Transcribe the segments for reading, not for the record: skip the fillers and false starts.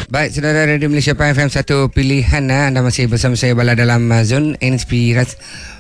Baik, saudara Radio Malaysia FM, satu pilihan. Anda masih bersama saya Bala dalam Zon Inspirasi.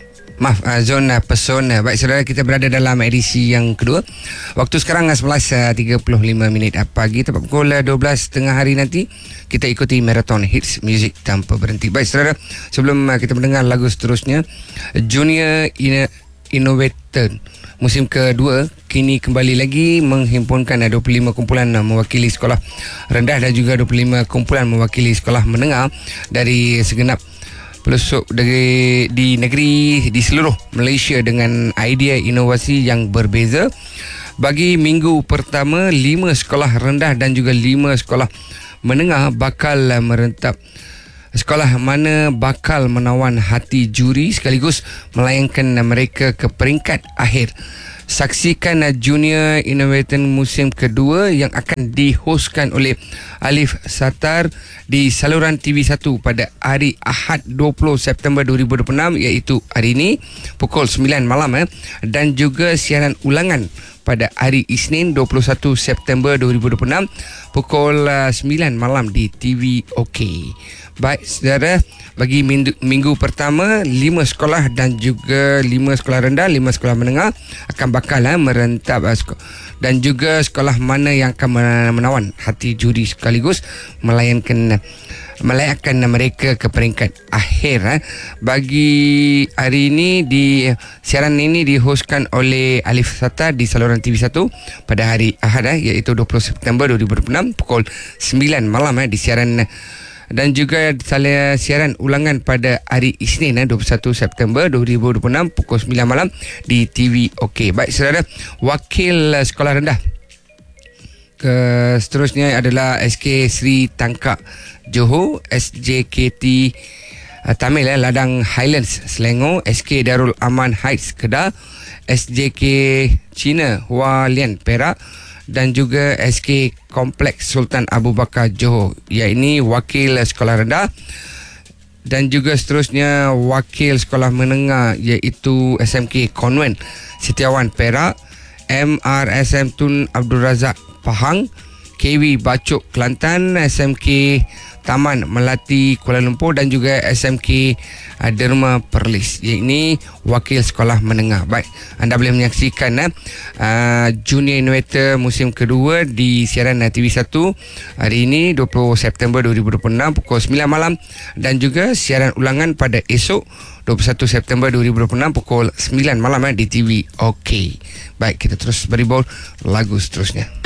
Zon Pesona. Baik, saudara, kita berada dalam edisi yang kedua. Waktu sekarang 11.35 pagi, tepat pukul 12 tengah hari nanti kita ikuti marathon hits music tanpa berhenti. Baik, saudara, sebelum kita mendengar lagu seterusnya, Junior Innovator musim kedua kini kembali lagi menghimpunkan 25 kumpulan mewakili sekolah rendah dan juga 25 kumpulan mewakili sekolah menengah dari segenap pelosok di negeri di seluruh Malaysia dengan idea inovasi yang berbeza. Bagi minggu pertama, 5 sekolah rendah dan juga 5 sekolah menengah bakal merentap. Sekolah mana bakal menawan hati juri sekaligus melayangkan mereka ke peringkat akhir. Saksikan Junior Innovator musim kedua yang akan dihostkan oleh Alif Satar di saluran TV1 pada hari Ahad 20 September 2026, iaitu hari ini pukul 9 malam dan juga siaran ulangan pada hari Isnin 21 September 2026 pukul 9 malam di TV OK. Baik, saudara, bagi minggu pertama, 5 sekolah dan juga 5 sekolah rendah, 5 sekolah menengah akan bakal merentap dan juga sekolah mana yang akan menawan hati juri sekaligus melayakkan mereka ke peringkat akhir. Bagi hari ini, siaran ini dihostkan oleh Alif Satar di saluran TV1 pada hari Ahad iaitu 20 September 2026 pukul 9 malam di siaran, dan juga siaran ulangan pada hari Isnin 21 September 2026 pukul 9 malam di TV OK. Baik, saudara, wakil sekolah rendah seterusnya adalah SK Sri Tangkak Johor, SJKT Tamil Ladang Highlands Selangor, SK Darul Aman Heights Kedah, SJK Cina Hualian Perak dan juga SK Kompleks Sultan Abu Bakar Johor. Ini wakil sekolah rendah. Dan juga seterusnya wakil sekolah menengah iaitu SMK Convent Setiawan Perak, MRSM Tun Abdul Razak Pahang, KW Bacok Kelantan, SMK Taman Melati Kuala Lumpur dan juga SMK Derma Perlis. Ini wakil sekolah menengah. Baik, anda boleh menyaksikan Junior Innovator musim kedua di siaran TV1 hari ini 20 September 2026 pukul 9 malam dan juga siaran ulangan pada esok 21 September 2026 pukul 9 malam di TV OK. Baik, kita terus beri lagu seterusnya.